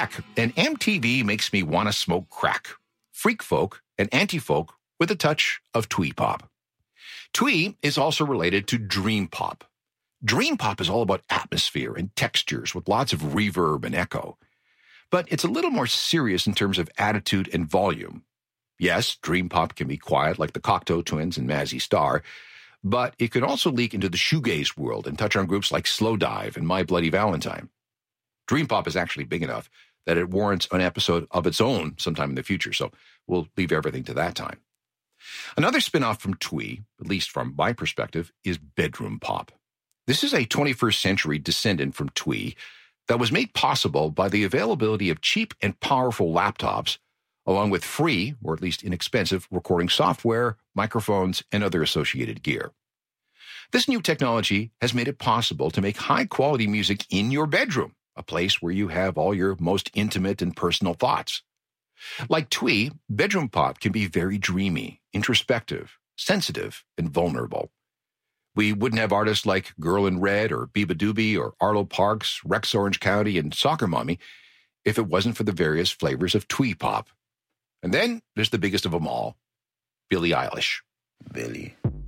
back, and MTV makes me want to smoke crack. Freak folk and anti-folk with a touch of twee pop. Twee is also related to dream pop. Dream pop is all about atmosphere and textures with lots of reverb and echo. But it's a little more serious in terms of attitude and volume. Yes, dream pop can be quiet like the Cocteau Twins and Mazzy Star, but it can also leak into the shoegaze world and touch on groups like Slowdive and My Bloody Valentine. Dream pop is actually big enough that it warrants an episode of its own sometime in the future, so we'll leave everything to that time. Another spin-off from twee, at least from my perspective, is bedroom pop. This is a 21st century descendant from twee that was made possible by the availability of cheap and powerful laptops, along with free, or at least inexpensive, recording software, microphones, and other associated gear. This new technology has made it possible to make high-quality music in your bedroom, a place where you have all your most intimate and personal thoughts. Like twee, bedroom pop can be very dreamy, introspective, sensitive, and vulnerable. We wouldn't have artists like Girl in Red or Biba Doobie or Arlo Parks, Rex Orange County, and Soccer Mommy if it wasn't for the various flavors of twee pop. And then there's the biggest of them all, Billie Eilish. Billie.